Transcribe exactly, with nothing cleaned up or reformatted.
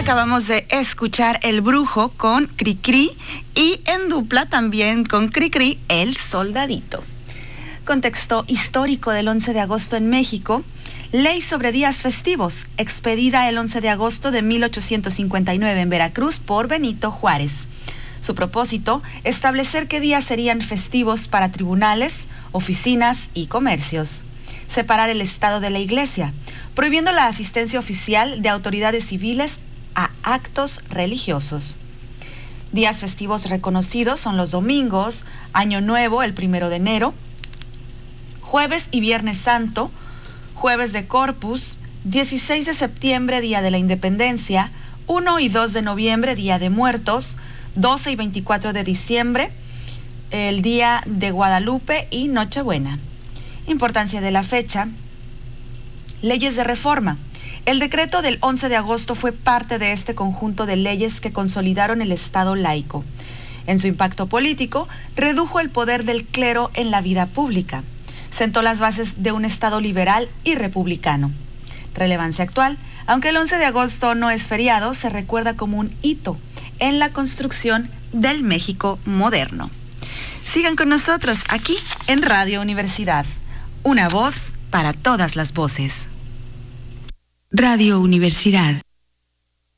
Acabamos de escuchar El Brujo con Cricri y en dupla también con Cricri, El Soldadito. Contexto histórico del once de agosto en México. Ley sobre días festivos, expedida el once de agosto de mil ochocientos cincuenta y nueve en Veracruz por Benito Juárez. Su propósito, establecer qué días serían festivos para tribunales, oficinas y comercios. Separar el Estado de la Iglesia, prohibiendo la asistencia oficial de autoridades civiles a actos religiosos. Días festivos reconocidos son los domingos, Año Nuevo, el primero de enero, jueves y viernes santo, jueves de Corpus, dieciséis de septiembre, Día de la Independencia, uno y dos de noviembre, Día de Muertos, doce y veinticuatro de diciembre, el Día de Guadalupe y Nochebuena. Importancia de la fecha. Leyes de reforma. El decreto del once de agosto fue parte de este conjunto de leyes que consolidaron el Estado laico. En su impacto político, redujo el poder del clero en la vida pública. Sentó las bases de un Estado liberal y republicano. Relevancia actual. Aunque el once de agosto no es feriado, se recuerda como un hito en la construcción del México moderno. Sigan con nosotros aquí en Radio Universidad. Una voz para todas las voces. Radio Universidad.